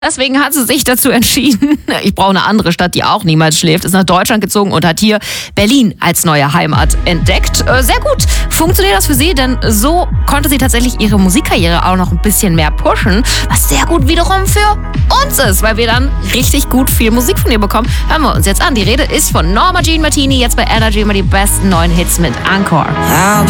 Deswegen hat sie sich dazu entschieden, ich brauche eine andere Stadt, die auch niemals schläft, ist nach Deutschland gezogen und hat hier Berlin als neue Heimat entdeckt. Sehr gut funktioniert das für sie, denn so konnte sie tatsächlich ihre Musikkarriere auch noch ein bisschen mehr pushen, was sehr gut wiederum für uns ist, weil wir dann richtig gut viel Musik von ihr bekommen. Hören wir uns jetzt an. Die Rede ist von Norma Jean Martini, jetzt bei Energy immer die besten neuen Hits mit Encore. I'll